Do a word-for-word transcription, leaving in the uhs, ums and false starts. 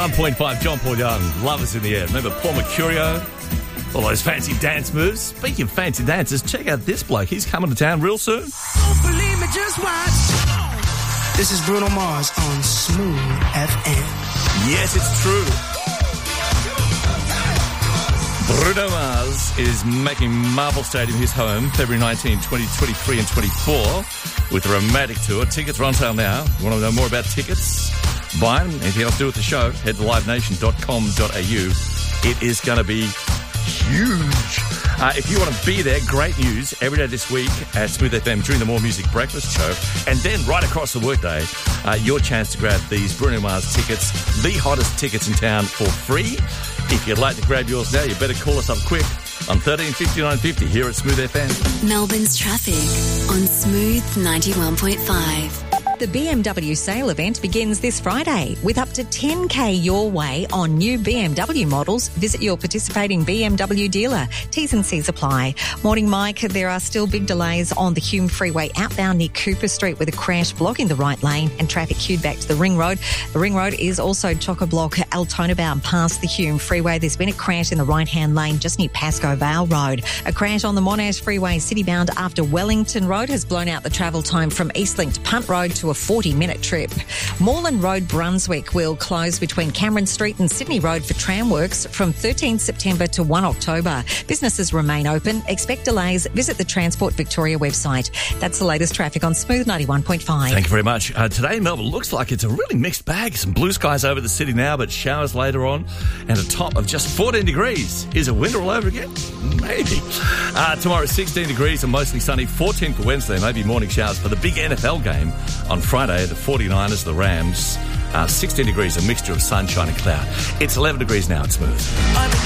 ninety-one point five, John Paul Young, Lovers in the Air. Remember Paul Mercurio? All those fancy dance moves. Speaking of fancy dances, check out this bloke. He's coming to town real soon. Don't believe me, just watch. This is Bruno Mars on Smooth F M. Yes, it's true. Bruno Mars is making Marvel Stadium his home February nineteenth, twenty twenty-three and twenty-four with a romantic tour. Tickets are on sale now. You want to know more about tickets? Buy them. Anything else to do with the show? Head to live nation dot com dot a u. It is going to be huge. Uh, if you want to be there, great news. Every day this week at Smooth F M during the More Music Breakfast Show. And then right across the workday, uh, your chance to grab these Bruno Mars tickets, the hottest tickets in town for free. If you'd like to grab yours now, you better call us up quick on thirteen fifty-nine fifty here at Smooth F M. Melbourne's traffic on Smooth ninety-one point five. The B M W sale event begins this Friday with up to ten K your way on new B M W models. Visit your participating B M W dealer. T's and C's apply. Morning, Mike. There are still big delays on the Hume Freeway outbound near Cooper Street with a crash blocking the right lane and traffic queued back to the Ring Road. The Ring Road is also chock-a-block Altona bound past the Hume Freeway. There's been a crash in the right-hand lane just near Pascoe Vale Road. A crash on the Monash Freeway city-bound after Wellington Road has blown out the travel time from Eastlink to Punt Road to a forty-minute trip. Moreland Road, Brunswick will close between Cameron Street and Sydney Road for tram works from thirteenth September to first October. Businesses remain open. Expect delays. Visit the Transport Victoria website. That's the latest traffic on Smooth ninety-one point five. Thank you very much. Uh, today in Melbourne looks like it's a really mixed bag. Some blue skies over the city now, but showers later on and a top of just fourteen degrees. Is it winter all over again? Maybe. Uh, tomorrow sixteen degrees and mostly sunny. fourteen for Wednesday, maybe morning showers for the big N F L game on Friday. The forty-niners, the Rams. Uh, sixteen degrees, a mixture of sunshine and cloud. It's eleven degrees now. It's Smooth.